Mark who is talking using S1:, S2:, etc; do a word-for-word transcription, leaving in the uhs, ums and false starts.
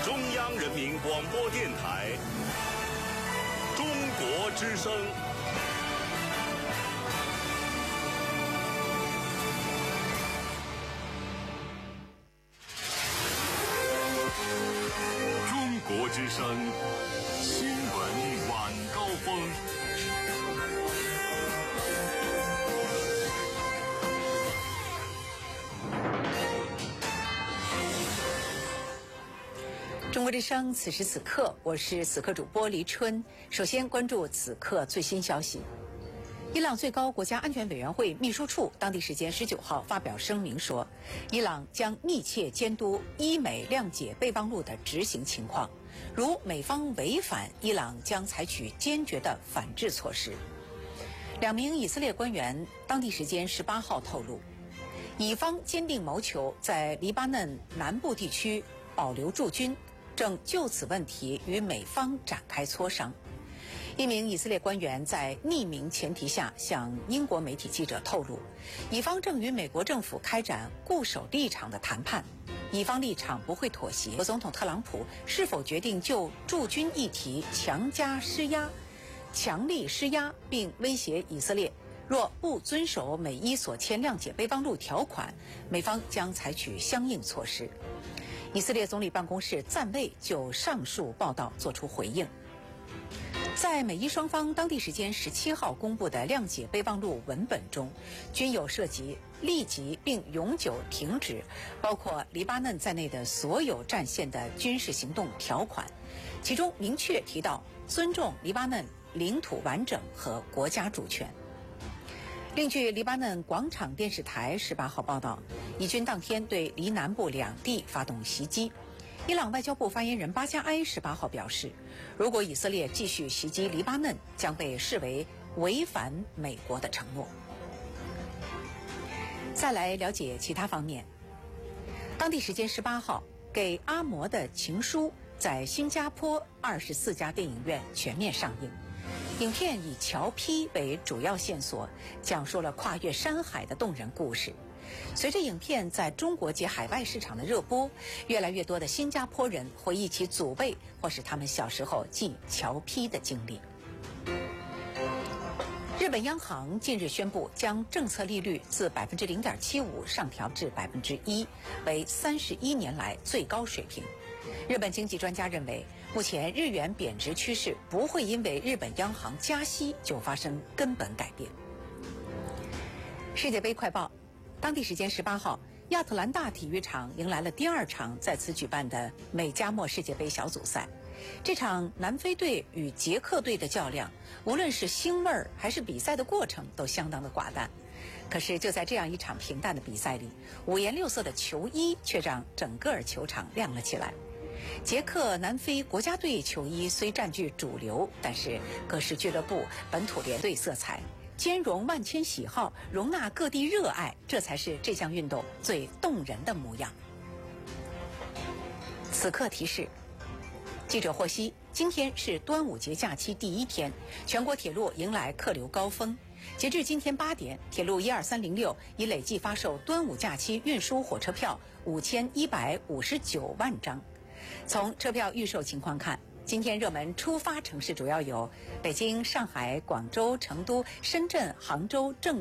S1: 中央人民广播电台中国之声。中国之声新闻晚高峰。
S2: 中国之声，此时此刻，我是此刻主播黎春。首先关注此刻最新消息。伊朗最高国家安全委员会秘书处当地时间十九号发表声明说，伊朗将密切监督伊美谅解备忘录的执行情况，如美方违反，伊朗将采取坚决的反制措施。两名以色列官员当地时间十八号透露，以方坚定谋求在黎巴嫩南部地区保留驻军，正就此问题与美方展开磋商。一名以色列官员在匿名前提下向英国媒体记者透露，以方正与美国政府开展固守立场的谈判，以方立场不会妥协。总统特朗普是否决定就驻军议题强加施压、强力施压，并威胁以色列，若不遵守美伊所签谅解备忘录条款，美方将采取相应措施。以色列总理办公室暂未就上述报道作出回应。在美伊双方当地时间十七号公布的谅解备忘录文本中，均有涉及立即并永久停止包括黎巴嫩在内的所有战线的军事行动条款，其中明确提到尊重黎巴嫩领土完整和国家主权。另据黎巴嫩广场电视台十八号报道，以军当天对黎南部两地发动袭击。伊朗外交部发言人巴加埃十八号表示，如果以色列继续袭击黎巴嫩，将被视为违反美国的承诺。再来了解其他方面。当地时间十八号，给阿摩的情书在新加坡二十四家电影院全面上映。影片以乔批为主要线索，讲述了跨越山海的动人故事。随着影片在中国及海外市场的热播，越来越多的新加坡人回忆起祖辈或是他们小时候记乔批的经历。日本央行近日宣布，将政策利率自百分之零点七五上调至百分之一，为三十一年来最高水平。日本经济专家认为，目前日元贬值趋势不会因为日本央行加息就发生根本改变。世界杯快报。当地时间十八号，亚特兰大体育场迎来了第二场在此举办的美加墨世界杯小组赛。这场南非队与捷克队的较量，无论是腥味儿还是比赛的过程都相当的寡淡。可是就在这样一场平淡的比赛里，五颜六色的球衣却让整个球场亮了起来。捷克、南非国家队球衣虽占据主流，但是各式俱乐部、本土联队色彩兼容万千喜好，容纳各地热爱，这才是这项运动最动人的模样。此刻提示，记者获悉，今天是端午节假期第一天，全国铁路迎来客流高峰。截至今天八点，铁路一二三零六已累计发售端午假期运输火车票五千一百五十九万张。从车票预售情况看，今天热门出发城市主要有北京、上海、广州、成都、深圳、杭州、郑